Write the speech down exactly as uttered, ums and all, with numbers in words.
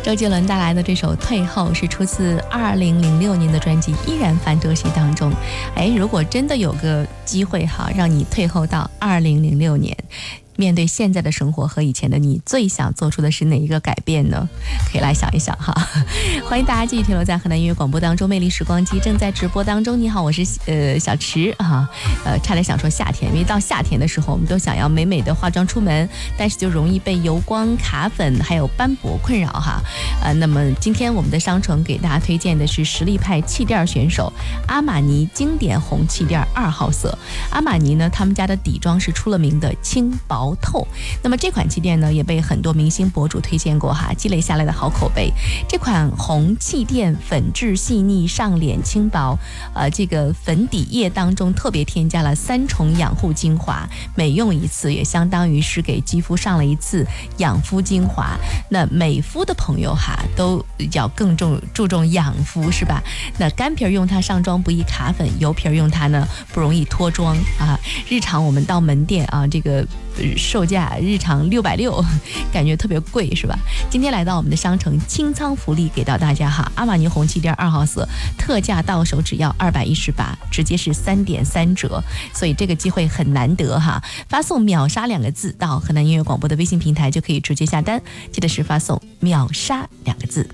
周杰伦带来的这首《退后》是出自二零零六年的专辑《依然范特西》当中。哎，如果真的有个机会哈，让你退后到二零零六年，面对现在的生活和以前的你，最想做出的是哪一个改变呢？可以来想一想哈。欢迎大家继续停留在河南音乐广播当中，魅力时光机正在直播当中。你好，我是呃小池啊，呃差点想说夏天，因为到夏天的时候，我们都想要美美的化妆出门，但是就容易被油光、卡粉还有斑驳困扰哈。呃，那么今天我们的商城给大家推荐的是实力派气垫选手阿玛尼经典红气垫二号色。阿玛尼呢，他们家的底妆是出了名的轻薄透，那么这款气垫呢也被很多明星博主推荐过哈，积累下来的好口碑。这款红气垫粉质细腻，上脸轻薄，呃，这个粉底液当中特别添加了三重养护精华，每用一次也相当于是给肌肤上了一次养肤精华。那美肤的朋友哈都要更重注重养肤是吧？那干皮用它上妆不易卡粉，油皮用它呢不容易脱妆啊。日常我们到门店啊，这个售价日常六百六，感觉特别贵是吧？今天来到我们的商城，清仓福利给到大家哈，阿玛尼红气垫二号色特价到手只要二百一十八，直接是三点三折，所以这个机会很难得哈。发送秒杀两个字到河南音乐广播的微信平台就可以直接下单，记得是发送秒杀两个字。